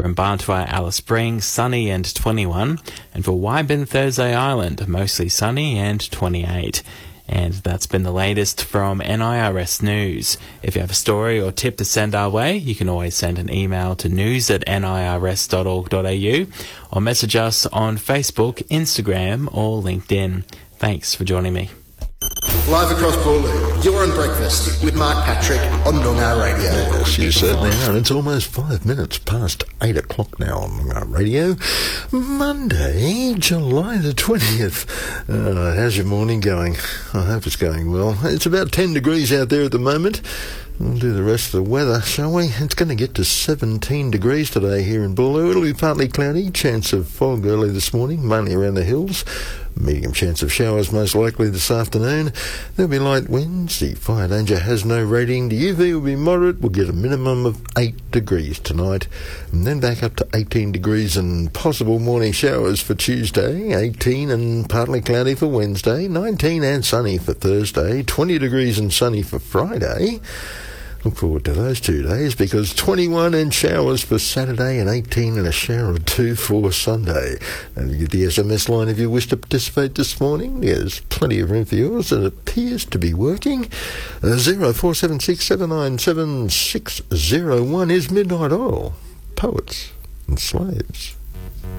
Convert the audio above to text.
For Mbarntwe, Alice Springs, sunny and 21. And for Wyburn, Thursday Island, mostly sunny and 28. And that's been the latest from NIRS News. If you have a story or tip to send our way, you can always send an email to news@nirs.org.au or message us on Facebook, Instagram or LinkedIn. Thanks for joining me. Live across Boorloo, you're on Breakfast with Mark Patrick on Noongar Radio. Yes, you certainly are. It's almost 5 minutes past 8 o'clock now on Noongar Radio. Monday, July the 20th. How's your morning going? I hope it's going well. It's about 10 degrees out there at the moment. We'll do the rest of the weather, shall we? It's going to get to 17 degrees today here in Boorloo. It'll be partly cloudy, chance of fog early this morning, mainly around the hills. Medium chance of showers most likely this afternoon. There'll be light winds. The fire danger has no rating. The UV will be moderate. We'll get a minimum of 8 degrees tonight. And then back up to 18 degrees and possible morning showers for Tuesday. 18 and partly cloudy for Wednesday. 19 and sunny for Thursday. 20 degrees and sunny for Friday. Look forward to those 2 days because 21 and showers for Saturday and 18 and a shower or two for Sunday. And you get the SMS line if you wish to participate this morning. There's plenty of room for yours. It appears to be working. 0476 797 601 is Midnight Oil. Poets and Slaves.